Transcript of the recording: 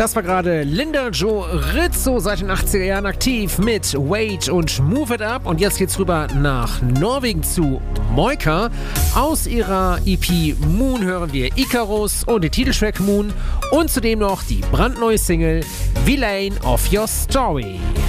Das war gerade Linda Jo Rizzo, seit den 80er Jahren aktiv mit Wait und Move It Up. Und jetzt geht's rüber nach Norwegen zu Moika. Aus ihrer EP Moon hören wir Icarus und den Titeltrack Moon und zudem noch die brandneue Single Villain of Your Story.